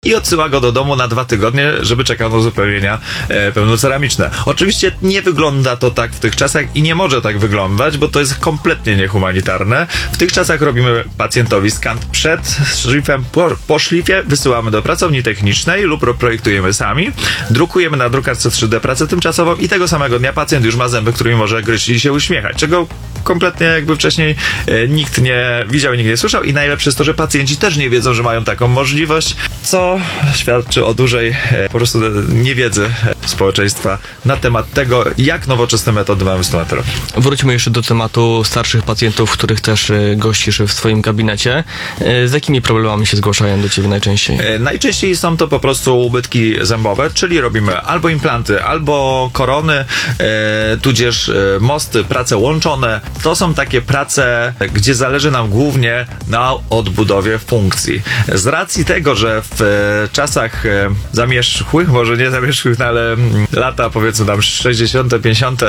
i odsyła go do domu na 2 tygodnie, żeby czekał na uzupełnienia pełnoceramiczne. Oczywiście nie wygląda to tak w tych czasach i nie może tak wyglądać, bo to jest kompletnie niehumanitarne. W tych czasach robimy pacjentowi skan przed szlifem, po szlifie wysyłamy do pracowni technicznej lub projektujemy sami, drukujemy na drukarce 3D pracę tymczasową i tego samego dnia pacjent już ma zęby, którymi może gryźć i się uśmiechać, czego kompletnie jakby wcześniej nikt nie widział, nikt nie słyszał i najlepsze jest to, że pacjenci też nie wiedzą, że mają taką możliwość, co świadczy o dużej po prostu niewiedzy społeczeństwa na temat tego, jak nowoczesne metody mamy w stomatologii. Wróćmy jeszcze do tematu starszych pacjentów, których też gościsz w swoim gabinecie. Z jakimi problemami się zgłaszają do Ciebie najczęściej? Najczęściej są to po prostu ubytki zębowe, czyli robimy albo implanty, albo korony, tudzież mosty, prace łączone. To są takie prace, gdzie zależy nam głównie na odbudowie funkcji. Z racji tego, że w czasach zamierzchłych, może nie zamierzchłych, no ale lata powiedzmy tam 60., 50.,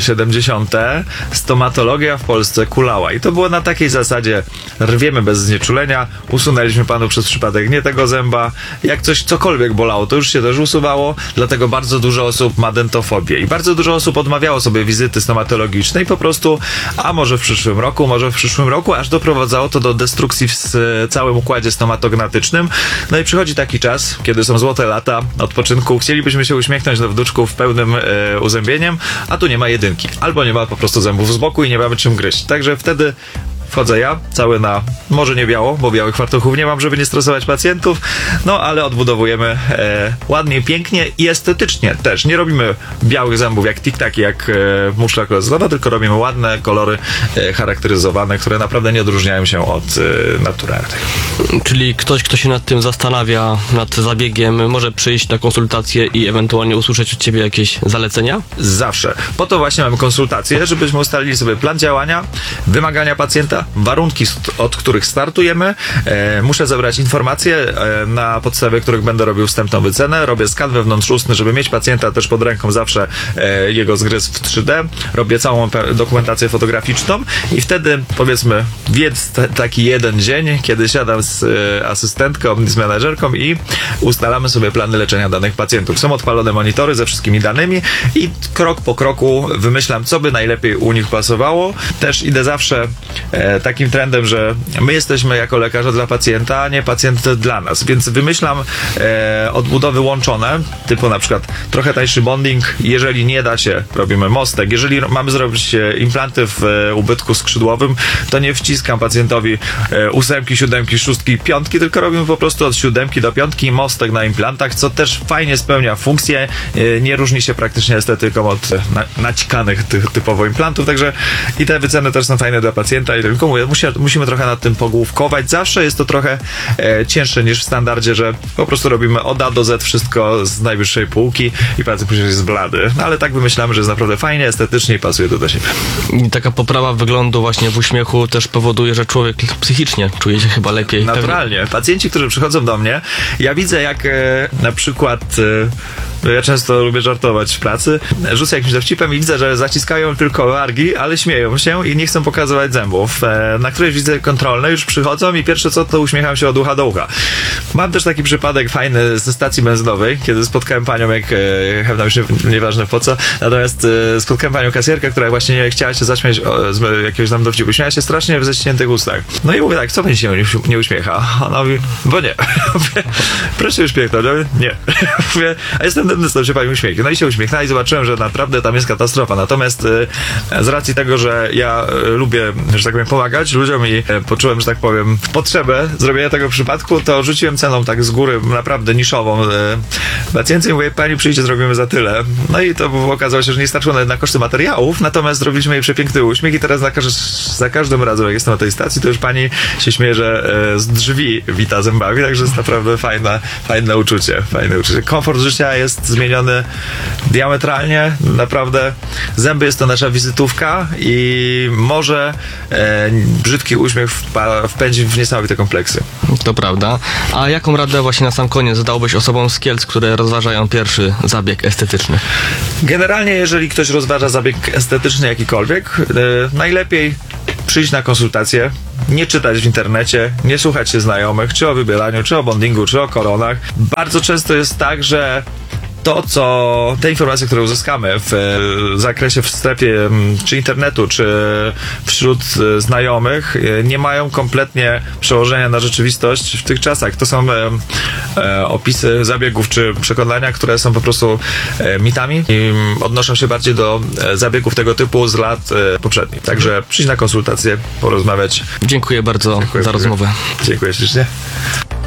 70., stomatologia w Polsce kulała. I to było na takiej zasadzie: rwiemy bez znieczulenia, usunęliśmy panu przez przypadek nie tego zęba. Jak cokolwiek bolało, to już się też usuwało, dlatego bardzo dużo osób ma dentofobię. I bardzo dużo osób odmawiało sobie wizyty stomatologicznej po prostu, a może w przyszłym roku, aż doprowadzało to do destrukcji w całym układzie stomatognatycznym. No i przychodzi taki czas, kiedy są złote lata odpoczynku, chcielibyśmy się uśmiechnąć do wnuczków pełnym uzębieniem, a tu nie ma jedynki. Albo nie ma po prostu zębów z boku i nie mamy czym gryźć. Także wtedy wchodzę ja, cały na, może nie biało, bo białych fartuchów nie mam, żeby nie stresować pacjentów, no ale odbudowujemy ładnie, pięknie i estetycznie też. Nie robimy białych zębów jak tik-taki, jak muszla klozetowa, tylko robimy ładne kolory charakteryzowane, które naprawdę nie odróżniają się od naturalnych. Czyli ktoś, kto się nad tym zastanawia, nad zabiegiem, może przyjść na konsultację i ewentualnie usłyszeć od Ciebie jakieś zalecenia? Zawsze. Po to właśnie mamy konsultacje, żebyśmy ustalili sobie plan działania, wymagania pacjenta, warunki, od których startujemy. Muszę zebrać informacje, na podstawie których będę robił wstępną wycenę. Robię skan wewnątrzustny, żeby mieć pacjenta też pod ręką zawsze jego zgryz w 3D. Robię całą dokumentację fotograficzną i wtedy, powiedzmy, jest taki jeden dzień, kiedy siadam z asystentką, z menedżerką i ustalamy sobie plany leczenia danych pacjentów. Są odpalone monitory ze wszystkimi danymi i krok po kroku wymyślam, co by najlepiej u nich pasowało. Też idę zawsze takim trendem, że my jesteśmy jako lekarze dla pacjenta, a nie pacjent dla nas, więc wymyślam odbudowy łączone, typu na przykład trochę tańszy bonding, jeżeli nie da się, robimy mostek, jeżeli mamy zrobić implanty w ubytku skrzydłowym, to nie wciskam pacjentowi 8, 7, 6, 5, tylko robimy po prostu od 7 do 5 mostek na implantach, co też fajnie spełnia funkcję, nie różni się praktycznie estetyką od nacikanych typowo implantów, także i te wyceny też są fajne dla pacjenta i tylko mówię, musimy trochę nad tym pogłówkować. Zawsze jest to trochę cięższe niż w standardzie, że po prostu robimy od A do Z wszystko z najwyższej półki i pacjent później jest blady. No ale tak wymyślamy, że jest naprawdę fajnie, estetycznie i pasuje to do siebie. I taka poprawa wyglądu właśnie w uśmiechu też powoduje, że człowiek psychicznie czuje się chyba lepiej. Naturalnie. Pacjenci, którzy przychodzą do mnie, ja widzę jak na przykład ja często lubię żartować w pracy, rzucę jakimś dowcipem i widzę, że zaciskają tylko wargi, ale śmieją się i nie chcą pokazywać zębów. Na której widzę kontrolne, już przychodzą i pierwsze co, to uśmiecham się od ucha do ucha. Mam też taki przypadek fajny ze stacji benzynowej, kiedy spotkałem panią, jak jechałem tam już nieważne po co, natomiast spotkałem panią kasjerkę, która właśnie nie chciała się zaśmiać z jakiegoś tam dowcipu. Śmiała się strasznie w ześniętych ustach. No i mówię tak, co pani się nie uśmiecha? Ona mówi, bo nie. Mówię, proszę uśmiechnąć. Nie. Mówię, a jestem dentystą, się pani uśmiechnie. No i się uśmiechnęła i zobaczyłem, że naprawdę tam jest katastrofa. Natomiast z racji tego, że ja lubię, że tak powiem, pomagać ludziom i poczułem, że tak powiem, potrzebę zrobienia tego przypadku, to rzuciłem ceną tak z góry, naprawdę niszową pacjentce i mówię, pani przyjdzie, zrobimy za tyle. No i to okazało się, że nie starczyło nawet na koszty materiałów, natomiast zrobiliśmy jej przepiękny uśmiech i teraz za każdym razem, jak jestem na tej stacji, to już pani się śmieje, że z drzwi wita zębami, także jest naprawdę fajne uczucie. Komfort życia jest zmieniony diametralnie, naprawdę zęby jest to nasza wizytówka i może brzydki uśmiech wpędzi w niesamowite kompleksy. To prawda. A jaką radę właśnie na sam koniec dałbyś osobom z Kielc, które rozważają pierwszy zabieg estetyczny? Generalnie, jeżeli ktoś rozważa zabieg estetyczny jakikolwiek, najlepiej przyjść na konsultację. nie czytać w internecie, nie słuchać się znajomych, czy o wybielaniu, czy o bondingu, czy o koronach. Bardzo często jest tak, że te informacje, które uzyskamy w zakresie w sklepie, czy internetu, czy wśród znajomych, nie mają kompletnie przełożenia na rzeczywistość w tych czasach. To są opisy zabiegów, czy przekonania, które są po prostu mitami i odnoszą się bardziej do zabiegów tego typu z lat poprzednich. Także przyjdź na konsultację, porozmawiać. Dziękuję bardzo za rozmowę. Dziękuję ślicznie.